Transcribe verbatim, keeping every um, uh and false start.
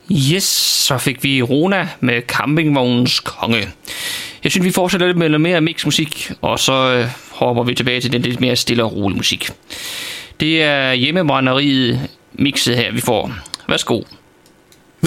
Yes, så fik vi Rona med Campingvognens Konge. Jeg synes, vi fortsætter lidt med noget mere mixmusik, og så øh, hopper vi tilbage til den lidt mere stille og rolig musik. Det er hjemmebrænderiet mixet her, vi får. Værsgo.